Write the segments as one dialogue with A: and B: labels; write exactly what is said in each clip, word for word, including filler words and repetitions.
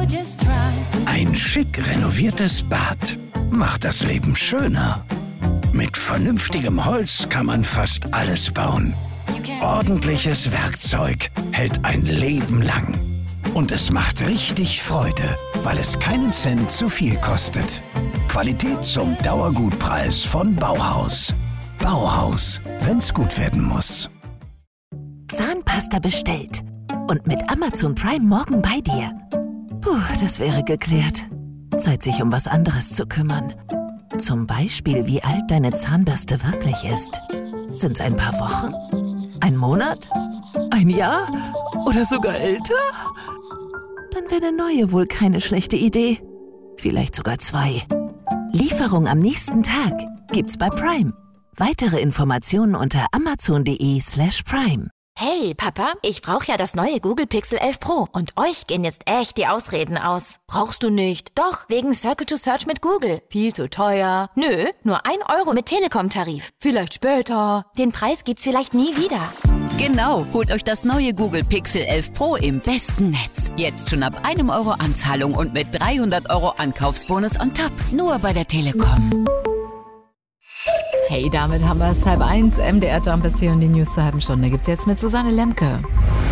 A: Ein schick renoviertes Bad macht das Leben schöner. Mit vernünftigem Holz kann man fast alles bauen. Ordentliches Werkzeug hält ein Leben lang. Und es macht richtig Freude, weil es keinen Cent zu viel kostet. Qualität zum Dauergutpreis von Bauhaus. Bauhaus, wenn's gut werden muss.
B: Zahnpasta bestellt. Und mit Amazon Prime morgen bei dir. Puh, das wäre geklärt. Zeit, sich um was anderes zu kümmern. Zum Beispiel, wie alt deine Zahnbürste wirklich ist. Sind's ein paar Wochen? Ein Monat? Ein Jahr? Oder sogar älter? Dann wäre eine neue wohl keine schlechte Idee. Vielleicht sogar zwei. Lieferung am nächsten Tag gibt's bei Prime. Weitere Informationen unter amazon.de slash prime.
C: Hey, Papa, ich brauche ja das neue Google Pixel elf Pro und euch gehen jetzt echt die Ausreden aus. Brauchst du nicht? Doch, wegen Circle to Search mit Google. Viel zu teuer. Nö, nur ein Euro mit Telekom-Tarif. Vielleicht später. Den Preis gibt's vielleicht nie wieder.
D: Genau, holt euch das neue Google Pixel elf Pro im besten Netz. Jetzt schon ab einem Euro Anzahlung und mit dreihundert Euro Ankaufsbonus on top. Nur bei der Telekom.
E: Hey, damit haben wir es halb eins. M D R Jump ist hier und die News zur halben Stunde gibt's jetzt mit Susanne Lemke.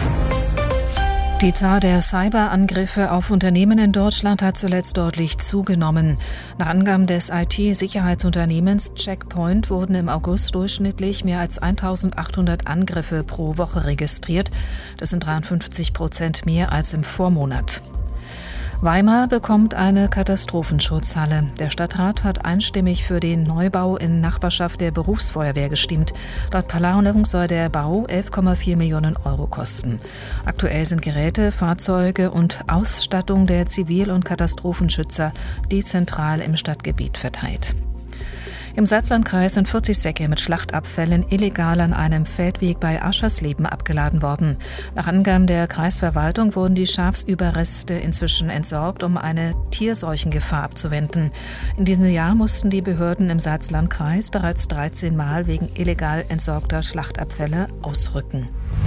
F: Die Zahl der Cyberangriffe auf Unternehmen in Deutschland hat zuletzt deutlich zugenommen. Nach Angaben des I T-Sicherheitsunternehmens Check Point wurden im August durchschnittlich mehr als eintausendachthundert Angriffe pro Woche registriert. Das sind dreiundfünfzig Prozent mehr als im Vormonat. Weimar bekommt eine Katastrophenschutzhalle. Der Stadtrat hat einstimmig für den Neubau in Nachbarschaft der Berufsfeuerwehr gestimmt. Laut Planung soll der Bau elf Komma vier Millionen Euro kosten. Aktuell sind Geräte, Fahrzeuge und Ausstattung der Zivil- und Katastrophenschützer dezentral im Stadtgebiet verteilt. Im Salzlandkreis sind vierzig Säcke mit Schlachtabfällen illegal an einem Feldweg bei Aschersleben abgeladen worden. Nach Angaben der Kreisverwaltung wurden die Schafsüberreste inzwischen entsorgt, um eine Tierseuchengefahr abzuwenden. In diesem Jahr mussten die Behörden im Salzlandkreis bereits dreizehn Mal wegen illegal entsorgter Schlachtabfälle ausrücken.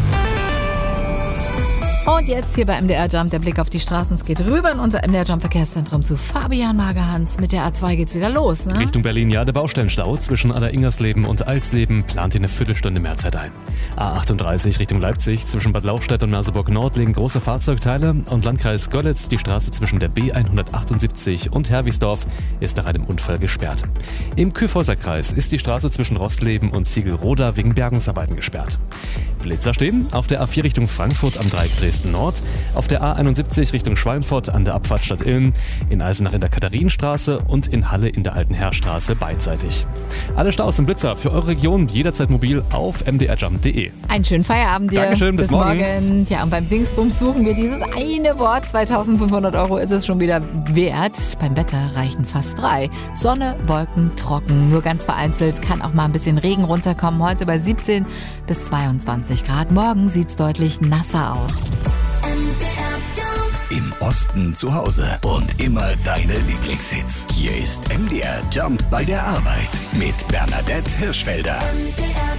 E: Und jetzt hier bei M D R Jump der Blick auf die Straßen. Es geht rüber in unser M D R Jump Verkehrszentrum zu Fabian Magerhans. Mit der A zwei geht's wieder los, ne?
G: Richtung Berlin, ja, der Baustellenstau zwischen Aller-Ingersleben und Alsleben plant hier eine Viertelstunde Mehrzeit ein. A achtunddreißig Richtung Leipzig zwischen Bad Lauchstädt und Merseburg Nord liegen große Fahrzeugteile und Landkreis Görlitz, die Straße zwischen der B hundertachtundsiebzig und Herwiesdorf ist nach einem Unfall gesperrt. Im Kyffhäuserkreis ist die Straße zwischen Rostleben und Ziegelroda wegen Bergungsarbeiten gesperrt. Blitzer stehen auf der A vier Richtung Frankfurt am Dreieck Dresden Nord, auf der A einundsiebzig Richtung Schweinfurt an der Abfahrt Stadt Ilm, in Eisenach in der Katharinenstraße und in Halle in der Alten Herrstraße beidseitig. Alle Staus und Blitzer für eure Region jederzeit mobil auf m d r jump punkt d e.
E: Einen schönen Feierabend dir.
G: Dankeschön, bis, bis morgen.
E: morgen. Ja, und beim Dingsbums suchen wir dieses eine Wort. zweitausendfünfhundert Euro ist es schon wieder wert. Beim Wetter reichen fast drei. Sonne, Wolken, trocken. Nur ganz vereinzelt kann auch mal ein bisschen Regen runterkommen. Heute bei siebzehn bis zweiundzwanzig Grad. Morgen sieht's deutlich nasser aus.
A: Im Osten zu Hause und immer deine Lieblingshits. Hier ist M D R Jump bei der Arbeit mit Bernadette Hirschfelder. M D R